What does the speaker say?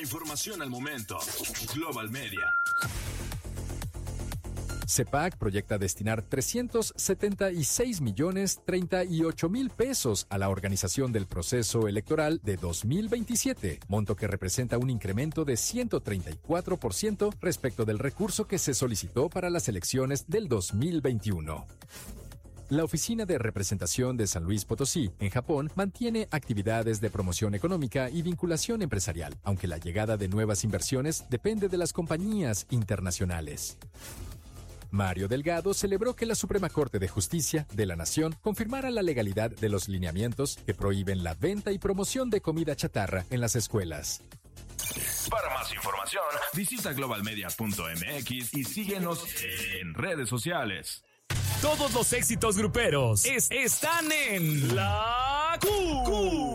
información al momento. Global Media. CEPAC proyecta destinar 376.038.000 pesos a la organización del proceso electoral de 2027, monto que representa un incremento de 134% respecto del recurso que se solicitó para las elecciones del 2021. La Oficina de Representación de San Luis Potosí, en Japón, mantiene actividades de promoción económica y vinculación empresarial, aunque la llegada de nuevas inversiones depende de las compañías internacionales. Mario Delgado celebró que la Suprema Corte de Justicia de la Nación confirmara la legalidad de los lineamientos que prohíben la venta y promoción de comida chatarra en las escuelas. Para más información, visita globalmedia.mx y síguenos en redes sociales. Todos los éxitos gruperos están en La Q.